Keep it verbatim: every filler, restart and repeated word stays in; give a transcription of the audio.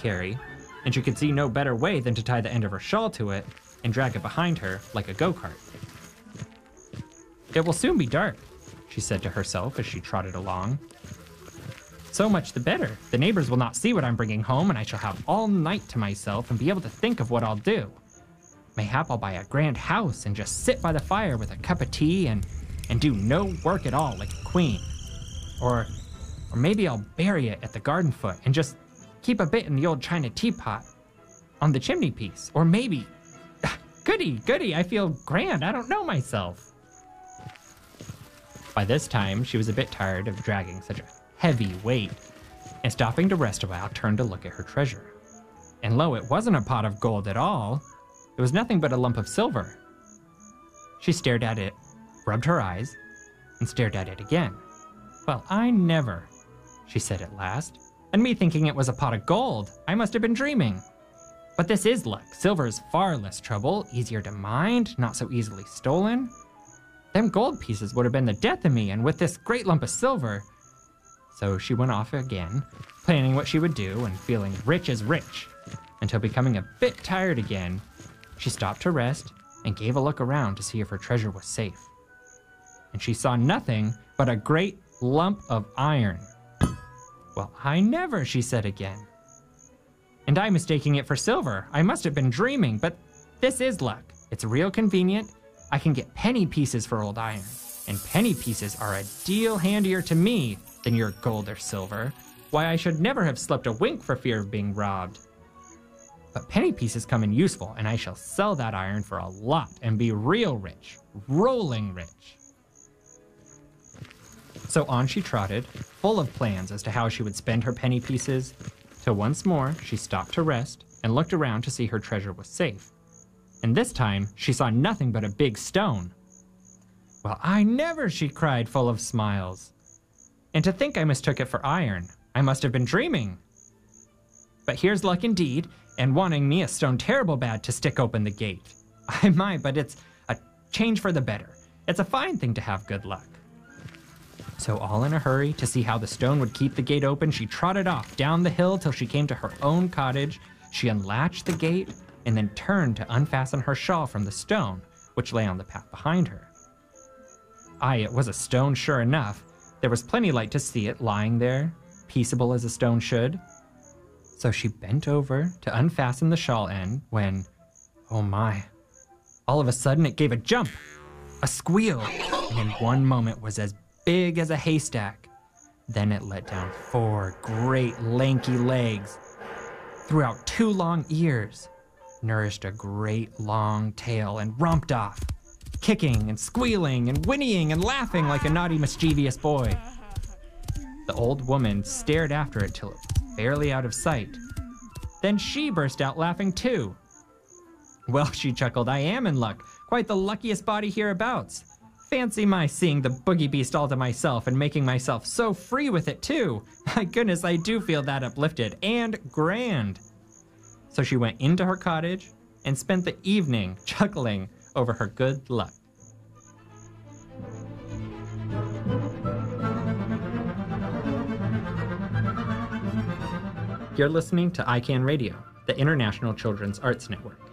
carry, and she could see no better way than to tie the end of her shawl to it and drag it behind her like a go-kart. "It will soon be dark," she said to herself as she trotted along. "So much the better. The neighbors will not see what I'm bringing home, and I shall have all night to myself and be able to think of what I'll do. Mayhap I'll buy a grand house and just sit by the fire with a cup of tea and, and do no work at all like a queen. Or, or maybe I'll bury it at the garden foot and just keep a bit in the old china teapot on the chimney piece. Or maybe, goody, goody, I feel grand, I don't know myself." By this time, she was a bit tired of dragging such a heavy weight, and stopping to rest a while, turned to look at her treasure. And lo, it wasn't a pot of gold at all. It was nothing but a lump of silver. She stared at it, rubbed her eyes, and stared at it again. "Well, I never," she said at last. "And me thinking it was a pot of gold. I must have been dreaming. But this is luck. Silver is far less trouble, easier to mind, not so easily stolen. Them gold pieces would have been the death of me, and with this great lump of silver..." So she went off again, planning what she would do and feeling rich as rich, until becoming a bit tired again, she stopped to rest and gave a look around to see if her treasure was safe. And she saw nothing but a great lump of iron. "Well, I never," she said again. "And I mistaking it for silver. I must have been dreaming, but this is luck. It's real convenient. I can get penny pieces for old iron, and penny pieces are a deal handier to me than your gold or silver. Why, I should never have slept a wink for fear of being robbed. But penny pieces come in useful, and I shall sell that iron for a lot and be real rich, rolling rich." So on she trotted, full of plans as to how she would spend her penny pieces, till once more she stopped to rest and looked around to see her treasure was safe. And this time she saw nothing but a big stone. "Well, I never," she cried, full of smiles. "And to think I mistook it for iron. I must have been dreaming. But here's luck indeed, and wanting me a stone terrible bad to stick open the gate. I might, but it's a change for the better. It's a fine thing to have good luck." So all in a hurry to see how the stone would keep the gate open, she trotted off down the hill till she came to her own cottage. She unlatched the gate and then turned to unfasten her shawl from the stone, which lay on the path behind her. Aye, it was a stone sure enough. There was plenty light to see it lying there, peaceable as a stone should. So she bent over to unfasten the shawl end when, oh my, all of a sudden it gave a jump, a squeal, and in one moment was as big as a haystack. Then it let down four great lanky legs, threw out two long ears, nourished a great long tail, and romped off, kicking and squealing and whinnying and laughing like a naughty, mischievous boy. The old woman stared after it till it was barely out of sight. Then she burst out laughing too. "Well," she chuckled, "I am in luck, quite the luckiest body hereabouts. Fancy my seeing the boogie beast all to myself and making myself so free with it too. My goodness, I do feel that uplifted and grand." So she went into her cottage and spent the evening chuckling over her good luck. You're listening to I CAN Radio, the International Children's Arts Network.